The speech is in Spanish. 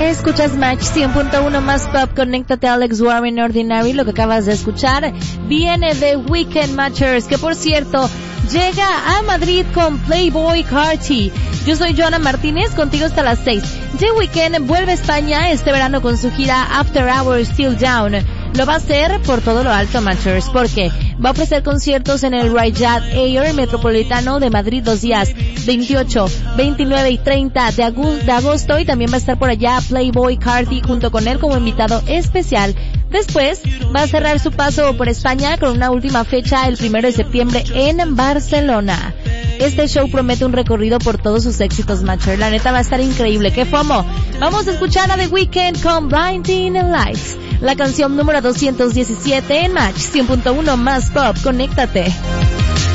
Escuchas Match 100.1 más pop, conéctate a Alex Warren Ordinary. Lo que acabas de escuchar viene de Weekend Matchers, que por cierto llega a Madrid con Playboy Carti. Yo soy Joana Martínez, contigo hasta las 6. The Weeknd vuelve a España este verano con su gira After Hours Still Down. Lo va a hacer por todo lo alto, Matchers, porque va a ofrecer conciertos en el Riyadh Air Metropolitano de Madrid 2 días, 28, 29 y 30 de agosto, y también va a estar por allá Playboy Carti junto con él como invitado especial. Después va a cerrar su paso por España con una última fecha el 1 de septiembre en Barcelona. Este show promete un recorrido por todos sus éxitos, Matcher. La neta va a estar increíble. ¡Qué fomo! Vamos a escuchar a The Weeknd con Blinding Lights, la canción número 217 en Match 100.1 más pop. Conéctate.